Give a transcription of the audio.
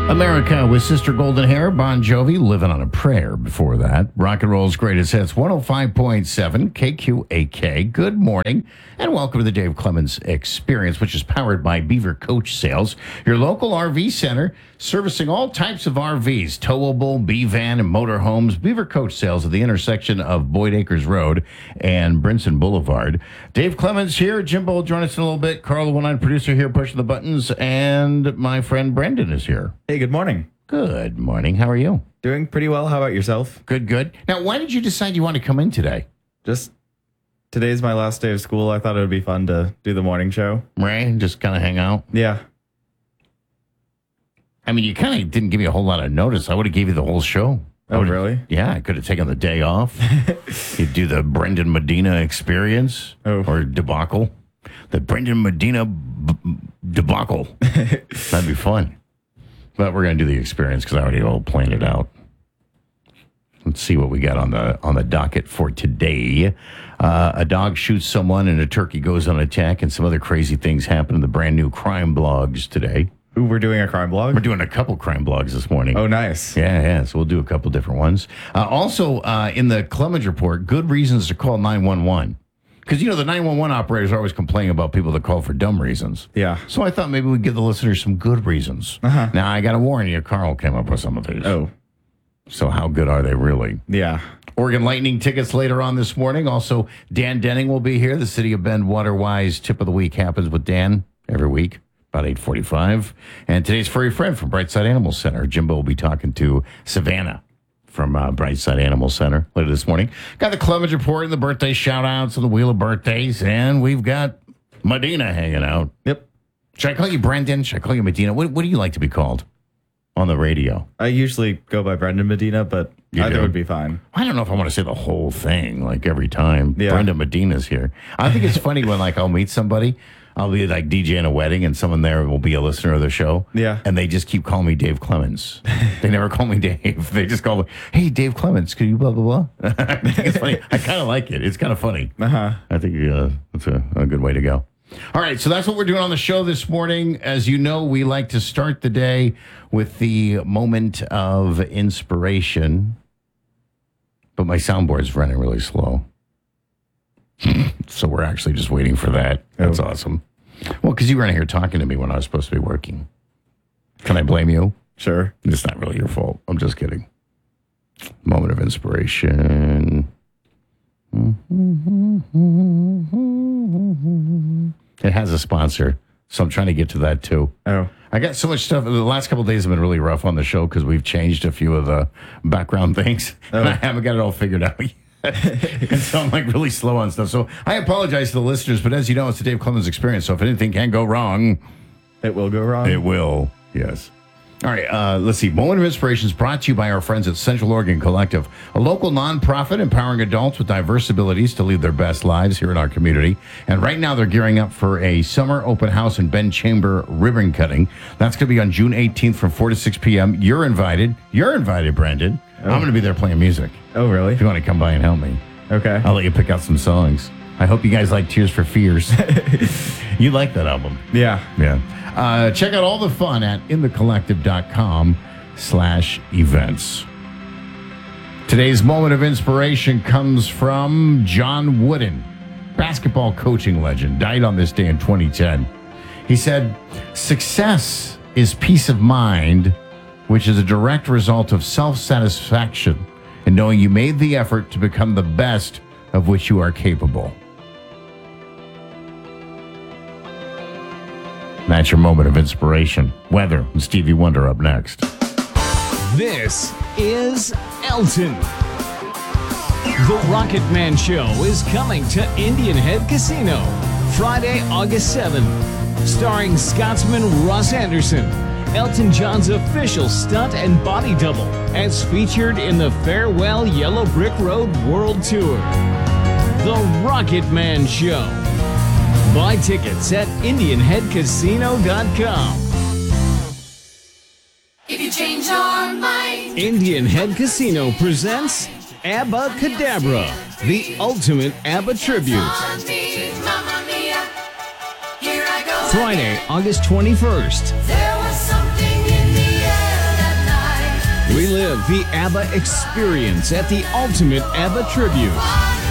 America with Sister Golden Hair, Bon Jovi, Living on a Prayer before that. Rock and Roll's Greatest Hits, 105.7 KQAK. Good morning, and welcome to the Dave Clemens Experience, which is powered by Beaver Coach Sales, your local RV center, servicing all types of RVs, towable, B-van, and motorhomes. Beaver Coach Sales at the intersection of Boyd Acres Road and Brinson Boulevard. Dave Clemens here. Jimbo will join us in a little bit. Carl, the one-line producer here, pushing the buttons, and my friend Brendan is here. Hey, good morning. Good morning. How are you? Doing pretty well. How about yourself? Good. Now, why did you decide you want to come in today? Just today's my last day of school. I thought it would be fun to do the morning show. Right? Just kind of hang out? Yeah. I mean, you kind of didn't give me a whole lot of notice. I would have gave you the whole show. Oh, really? Yeah, I could have taken the day off. You'd do the Brendan Medina experience or debacle. The Brendan Medina debacle. That'd be fun. But we're going to do the experience because I already all planned it out. Let's see what we got on the docket for today. A dog shoots someone and a turkey goes on attack, and some other crazy things happen in the brand new crime blogs today. Ooh, we're doing a crime blog? We're doing a couple crime blogs this morning. Oh, nice. Yeah. So we'll do a couple different ones. Also, in the Clemens Report, good reasons to call 911. Because, the 911 operators are always complaining about people that call for dumb reasons. Yeah. So I thought maybe we'd give the listeners some good reasons. Uh-huh. Now, I got to warn you, Carl came up with some of these. Oh. So how good are they really? Yeah. Oregon Lightning tickets later on this morning. Also, Dan Denning will be here. The City of Bend Water-Wise Tip of the Week happens with Dan every week, about 8:45. And today's furry friend from Brightside Animal Center. Jimbo will be talking to Savannah from Brightside Animal Center later this morning. Got the Clemens Report and the birthday shout-outs and the Wheel of Birthdays. And we've got Medina hanging out. Yep. Should I call you Brendan? Should I call you Medina? What do you like to be called on the radio? I usually go by Brendan Medina, but either would be fine. I don't know if I want to say the whole thing, like every time. Yeah. Brendan Medina's here. I think it's funny when, I'll meet somebody. I'll be DJing a wedding and someone there will be a listener of the show. Yeah. And they just keep calling me Dave Clemens. They never call me Dave. They just call me, hey, Dave Clemens, could you blah, blah, blah? I think it's funny. I kind of like it. It's kind of funny. Uh-huh. I think it's a good way to go. All right, so that's what we're doing on the show this morning. As you know, we like to start the day with the moment of inspiration. But my soundboard's running really slow. So we're actually just waiting for that. That's awesome. Well, because you were in here talking to me when I was supposed to be working. Can I blame you? Sure. It's not really your fault. I'm just kidding. Moment of inspiration. It has a sponsor, so I'm trying to get to that too. Oh. I got so much stuff. The last couple of days have been really rough on the show because we've changed a few of the background things. And I haven't got it all figured out yet. And so I'm really slow on stuff. So I apologize to the listeners, but as you know, it's the Dave Clemens Experience. So if anything can go wrong, it will go wrong. It will, yes. All right, let's see. Moment of Inspiration is brought to you by our friends at Central Oregon Collective, a local nonprofit empowering adults with diverse abilities to lead their best lives here in our community. And right now they're gearing up for a summer open house and Ben Chamber ribbon cutting. That's going to be on June 18th from 4 to 6 p.m. You're invited. You're invited, Brendan. Oh. I'm going to be there playing music. Oh, really? If you want to come by and help me. Okay. I'll let you pick out some songs. I hope you guys like Tears for Fears. You like that album? Yeah. Yeah. Check out all the fun at inthecollective.com/events. Today's moment of inspiration comes from John Wooden, basketball coaching legend, died on this day in 2010. He said, "Success is peace of mind, which is a direct result of self-satisfaction and knowing you made the effort to become the best of which you are capable." That's your moment of inspiration. Weather and Stevie Wonder up next. This is Elton. The Rocket Man Show is coming to Indian Head Casino Friday, August 7th. Starring Scotsman Russ Anderson, Elton John's official stunt and body double, as featured in the Farewell Yellow Brick Road World Tour. The Rocket Man Show. Buy tickets at IndianHeadCasino.com. If you change your mind. Indian Head Casino presents Abba Cadabra, the ultimate ABBA tribute. Mamma mia, here I go Friday, again. August 21st. There was something in the air Relive the ABBA experience at the Ultimate ABBA Tribute.